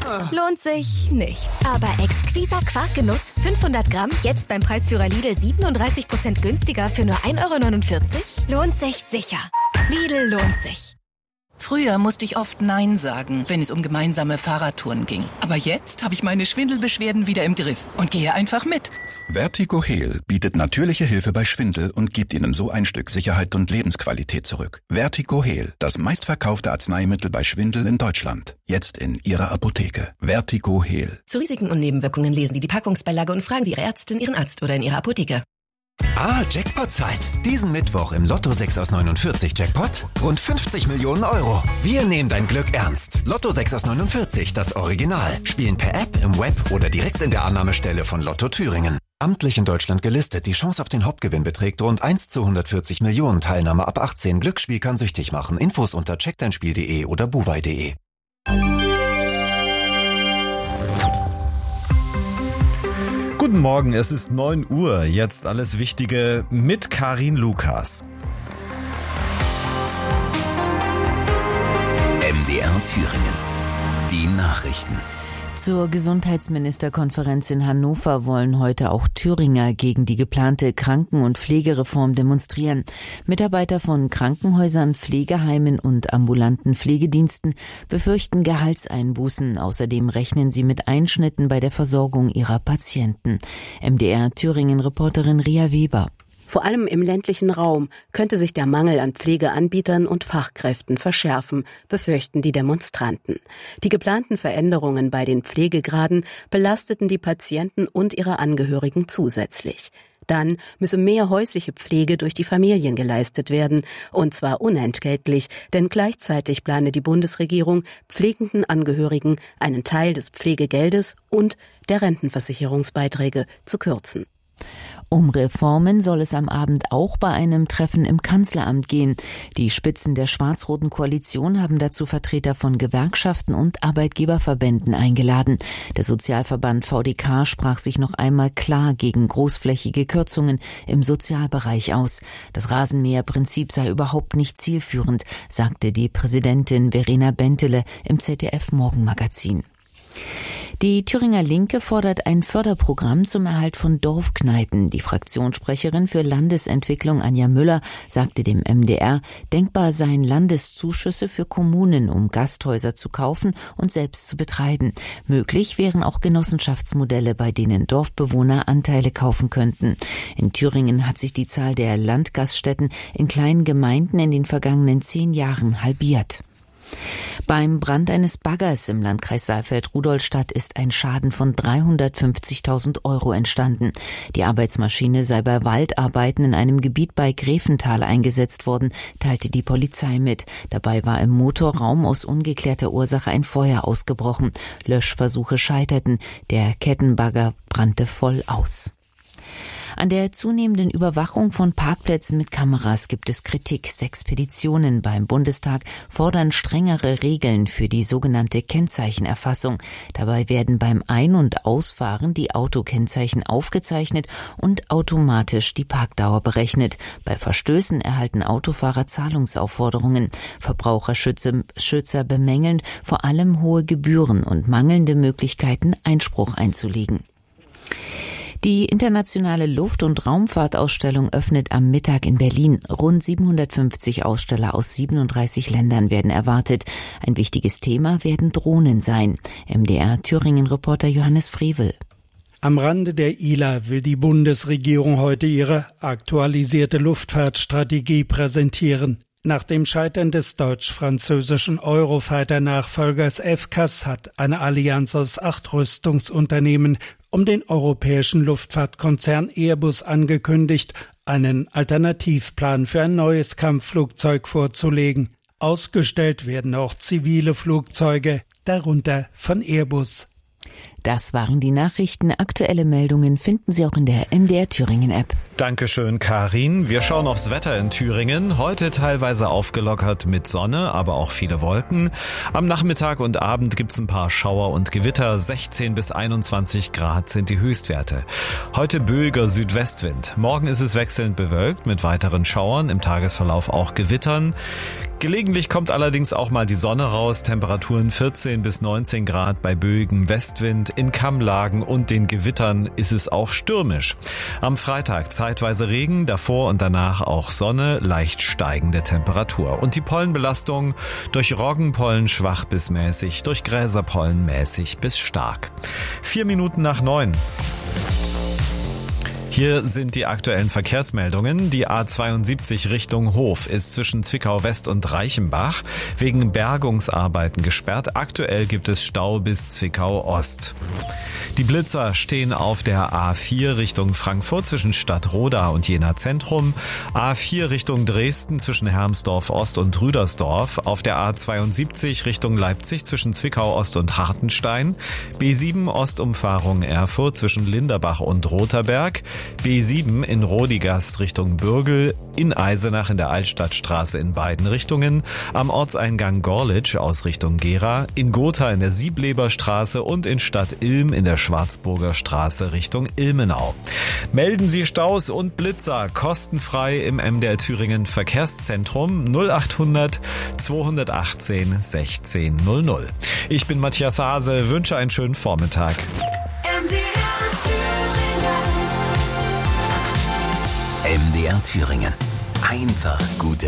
Lohnt sich nicht. Aber exquiser Quarkgenuss, 500 Gramm, jetzt beim Preisführer Lidl 37% günstiger für nur 1,49 €? Lohnt sich sicher. Lidl lohnt sich. Früher musste ich oft Nein sagen, wenn es um gemeinsame Fahrradtouren ging. Aber jetzt habe ich meine Schwindelbeschwerden wieder im Griff und gehe einfach mit. Vertigo-Heal bietet natürliche Hilfe bei Schwindel und gibt Ihnen so ein Stück Sicherheit und Lebensqualität zurück. Vertigo-Heal, das meistverkaufte Arzneimittel bei Schwindel in Deutschland. Jetzt in Ihrer Apotheke. Vertigo-Heal. Zu Risiken und Nebenwirkungen lesen Sie die Packungsbeilage und fragen Sie Ihre Ärztin, Ihren Arzt oder in Ihrer Apotheke. Jackpot-Zeit. Diesen Mittwoch im Lotto 6 aus 49 Jackpot rund 50 Millionen Euro. Wir nehmen dein Glück ernst. Lotto 6 aus 49, das Original. Spielen per App, im Web oder direkt in der Annahmestelle von Lotto Thüringen. Amtlich in Deutschland gelistet. Die Chance auf den Hauptgewinn beträgt rund 1 zu 140 Millionen. Teilnahme ab 18. Glücksspiel kann süchtig machen. Infos unter checkdeinspiel.de oder buwei.de. Guten Morgen, es ist 9 Uhr. Jetzt alles Wichtige mit Karin Lukas. MDR Thüringen. Die Nachrichten. Zur Gesundheitsministerkonferenz in Hannover wollen heute auch Thüringer gegen die geplante Kranken- und Pflegereform demonstrieren. Mitarbeiter von Krankenhäusern, Pflegeheimen und ambulanten Pflegediensten befürchten Gehaltseinbußen. Außerdem rechnen sie mit Einschnitten bei der Versorgung ihrer Patienten. MDR Thüringen-Reporterin Ria Weber. Vor allem im ländlichen Raum könnte sich der Mangel an Pflegeanbietern und Fachkräften verschärfen, befürchten die Demonstranten. Die geplanten Veränderungen bei den Pflegegraden belasteten die Patienten und ihre Angehörigen zusätzlich. Dann müsse mehr häusliche Pflege durch die Familien geleistet werden, und zwar unentgeltlich, denn gleichzeitig plane die Bundesregierung, pflegenden Angehörigen einen Teil des Pflegegeldes und der Rentenversicherungsbeiträge zu kürzen. Um Reformen soll es am Abend auch bei einem Treffen im Kanzleramt gehen. Die Spitzen der schwarz-roten Koalition haben dazu Vertreter von Gewerkschaften und Arbeitgeberverbänden eingeladen. Der Sozialverband VDK sprach sich noch einmal klar gegen großflächige Kürzungen im Sozialbereich aus. Das Rasenmäherprinzip sei überhaupt nicht zielführend, sagte die Präsidentin Verena Bentele im ZDF-Morgenmagazin. Die Thüringer Linke fordert ein Förderprogramm zum Erhalt von Dorfkneipen. Die Fraktionssprecherin für Landesentwicklung Anja Müller sagte dem MDR, denkbar seien Landeszuschüsse für Kommunen, um Gasthäuser zu kaufen und selbst zu betreiben. Möglich wären auch Genossenschaftsmodelle, bei denen Dorfbewohner Anteile kaufen könnten. In Thüringen hat sich die Zahl der Landgaststätten in kleinen Gemeinden in den vergangenen 10 Jahren halbiert. Beim Brand eines Baggers im Landkreis Saalfeld-Rudolstadt ist ein Schaden von 350.000 € entstanden. Die Arbeitsmaschine sei bei Waldarbeiten in einem Gebiet bei Gräfental eingesetzt worden, teilte die Polizei mit. Dabei war im Motorraum aus ungeklärter Ursache ein Feuer ausgebrochen. Löschversuche scheiterten. Der Kettenbagger brannte voll aus. An der zunehmenden Überwachung von Parkplätzen mit Kameras gibt es Kritik. 6 Petitionen beim Bundestag fordern strengere Regeln für die sogenannte Kennzeichenerfassung. Dabei werden beim Ein- und Ausfahren die Autokennzeichen aufgezeichnet und automatisch die Parkdauer berechnet. Bei Verstößen erhalten Autofahrer Zahlungsaufforderungen. Verbraucherschützer bemängeln vor allem hohe Gebühren und mangelnde Möglichkeiten, Einspruch einzulegen. Die internationale Luft- und Raumfahrtausstellung öffnet am Mittag in Berlin. Rund 750 Aussteller aus 37 Ländern werden erwartet. Ein wichtiges Thema werden Drohnen sein. MDR Thüringen-Reporter Johannes Frevel. Am Rande der ILA will die Bundesregierung heute ihre aktualisierte Luftfahrtstrategie präsentieren. Nach dem Scheitern des deutsch-französischen Eurofighter-Nachfolgers FCAS hat eine Allianz aus 8 Rüstungsunternehmen um den europäischen Luftfahrtkonzern Airbus angekündigt, einen Alternativplan für ein neues Kampfflugzeug vorzulegen. Ausgestellt werden auch zivile Flugzeuge, darunter von Airbus. Das waren die Nachrichten. Aktuelle Meldungen finden Sie auch in der MDR Thüringen App. Dankeschön, Karin. Wir schauen aufs Wetter in Thüringen. Heute teilweise aufgelockert mit Sonne, aber auch viele Wolken. Am Nachmittag und Abend gibt's ein paar Schauer und Gewitter. 16 bis 21 Grad sind die Höchstwerte. Heute böiger Südwestwind. Morgen ist es wechselnd bewölkt mit weiteren Schauern, im Tagesverlauf auch Gewittern. Gelegentlich kommt allerdings auch mal die Sonne raus. Temperaturen 14 bis 19 Grad bei böigem Westwind. In Kammlagen und den Gewittern ist es auch stürmisch. Am Freitag zeitweise Regen, davor und danach auch Sonne, leicht steigende Temperatur. Und die Pollenbelastung durch Roggenpollen schwach bis mäßig, durch Gräserpollen mäßig bis stark. 4 Minuten nach 9. Hier sind die aktuellen Verkehrsmeldungen. Die A72 Richtung Hof ist zwischen Zwickau West und Reichenbach wegen Bergungsarbeiten gesperrt. Aktuell gibt es Stau bis Zwickau Ost. Die Blitzer stehen auf der A4 Richtung Frankfurt zwischen Stadtroda und Jena Zentrum, A4 Richtung Dresden zwischen Hermsdorf Ost und Rüdersdorf, auf der A72 Richtung Leipzig zwischen Zwickau Ost und Hartenstein, B7 Ostumfahrung Erfurt zwischen Linderbach und Rotherberg, B7 in Rodigast Richtung Bürgel, in Eisenach in der Altstadtstraße in beiden Richtungen, am Ortseingang Gorlitz aus Richtung Gera, in Gotha in der Siebleberstraße und in Stadt Ilm in der Schwarzburger Straße Richtung Ilmenau. Melden Sie Staus und Blitzer kostenfrei im MDR Thüringen Verkehrszentrum 0800 218 1600. Ich bin Matthias Hase, wünsche einen schönen Vormittag. MDR Thüringen. Einfach gute